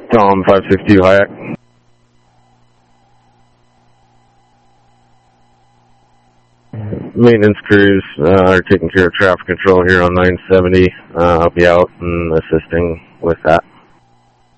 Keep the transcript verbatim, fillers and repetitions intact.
Tom, five six two, Hayek. Maintenance crews uh, are taking care of traffic control here on nine seventy. Uh, I'll be out and assisting with that.